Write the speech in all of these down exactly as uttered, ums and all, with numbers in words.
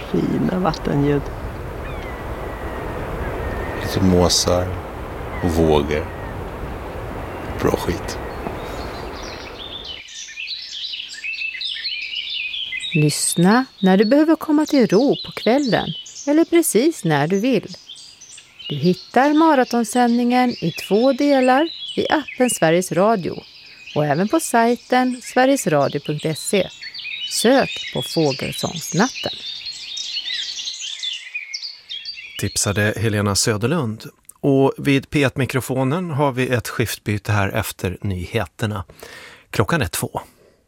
fina vattenljud. Lite måsar och vågor. Bra skit. Lyssna när du behöver komma till ro på kvällen eller precis när du vill. Du hittar maratonsändningen i två delar i appen Sveriges Radio och även på sajten sverigesradio punkt se. Sök på Fågelsångsnatten. Tipsade Helena Söderlund. Och vid P ett-mikrofonen har vi ett skiftbyte här efter nyheterna. Klockan är två.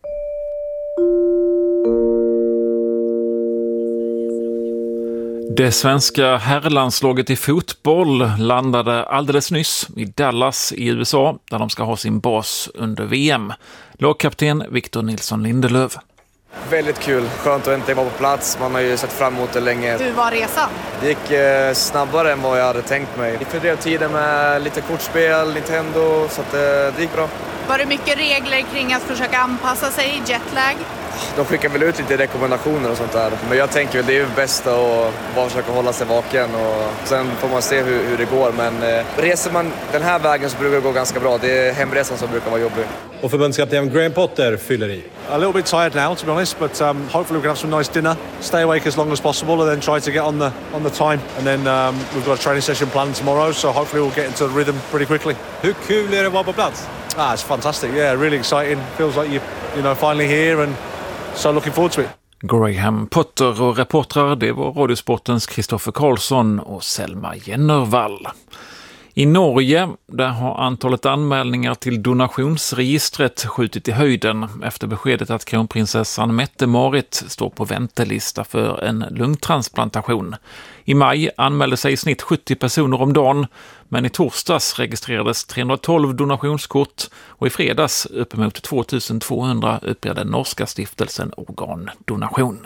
Det svenska herrlandslaget i fotboll landade alldeles nyss i Dallas i U S A där de ska ha sin bas under V M. Lagkapten Victor Nilsson Lindelöf. Väldigt kul, skönt att inte vara på plats, man har ju sett fram emot det länge. Hur var resan? Det gick eh, snabbare än vad jag hade tänkt mig. Vi fördrev tiden med lite kortspel, Nintendo, så att, eh, det gick bra. Var det mycket regler kring att försöka anpassa sig i jetlag? De skickar väl ut lite rekommendationer och sånt där. Men jag tänker väl det är det bästa att bara försöka hålla sig vaken. Och sen får man se hur, hur det går. Men eh, reser man den här vägen så brukar det gå ganska bra. Det är hemresan som brukar vara jobbig. Och förbundskapten Graham Potter fyller i. A little bit tired now, to be honest, but um, hopefully we can have some nice dinner, stay awake as long as possible, and then try to get on the on the time. And then um, we've got a training session planned tomorrow, so hopefully we'll get into the rhythm pretty quickly. Hur kul är det att vara på plats? Ah, it's fantastic. Yeah, really exciting. Feels like you, you know, finally here, and so looking forward to it. Graham Potter och reportrar, det var Radiosportens Kristoffer Karlsson och Selma Jennervall. I Norge där har antalet anmälningar till donationsregistret skjutit i höjden efter beskedet att kronprinsessan Mette-Marit står på väntelista för en lungtransplantation. I maj anmälde sig i snitt sjuttio personer om dagen, men i torsdags registrerades trehundratolv donationskort och i fredags uppemot tvåtusentvåhundra uppger den norska stiftelsen Organdonation.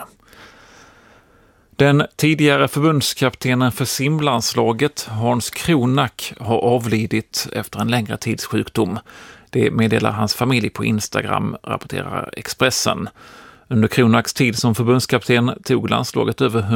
Den tidigare förbundskaptenen för simlandslaget Hans Kronak har avlidit efter en längre tids sjukdom. Det meddelar hans familj på Instagram, rapporterar Expressen. Under Kronaks tid som förbundskapten tog landslaget över